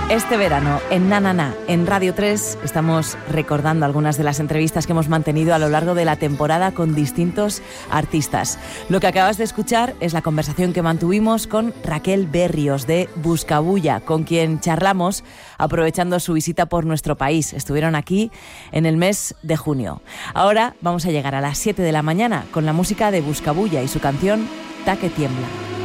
Este verano, en Na Na Na, en Radio 3, estamos recordando algunas de las entrevistas que hemos mantenido a lo largo de la temporada con distintos artistas. Lo que acabas de escuchar es la conversación que mantuvimos con Raquel Berrios de Buscabulla, con quien charlamos aprovechando su visita por nuestro país. Estuvieron aquí en el mes de junio. Ahora vamos a llegar a las 7 de la mañana con la música de Buscabulla y su canción Ta que tiembla.